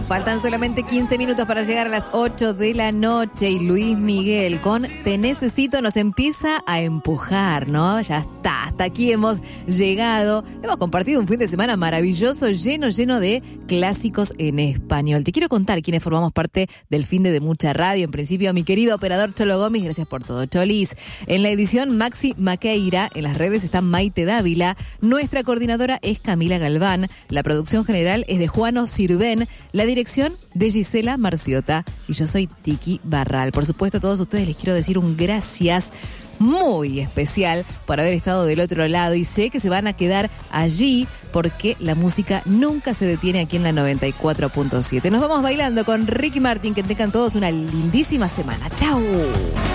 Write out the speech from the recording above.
Faltan solamente 15 minutos para llegar a las 8 de la noche y Luis Miguel con Te Necesito nos empieza a empujar, ¿no? Ya está, hasta aquí hemos llegado. Hemos compartido un fin de semana maravilloso, lleno de clásicos en español. Te quiero contar quiénes formamos parte del fin de Mucha Radio. En principio, mi querido operador Cholo Gómez, gracias por todo, Cholis. En la edición, Maxi Maqueira. En las redes está Maite Dávila. Nuestra coordinadora es Camila Galván. La producción general es de Juano Sirven. La dirección de Gisela Marciota. Y yo soy Tiki Barral. Por supuesto, a todos ustedes les quiero decir un gracias muy especial por haber estado del otro lado, y sé que se van a quedar allí porque la música nunca se detiene aquí en la 94.7. Nos vamos bailando con Ricky Martin. Que tengan todos una lindísima semana. ¡Chao!